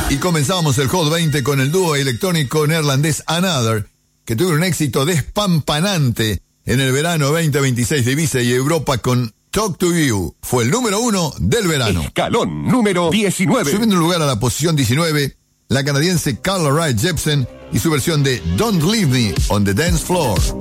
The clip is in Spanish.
Y comenzamos el Hot 20 con el dúo electrónico neerlandés Another, que tuvo un éxito despampanante en el verano 2026 de Ibiza y Europa con Talk to You. Fue el número 1 del verano. Escalón número 19. Subiendo un lugar a la posición 19, la canadiense Carla Rae Jepsen y su versión de Don't Leave Me on the Dance Floor.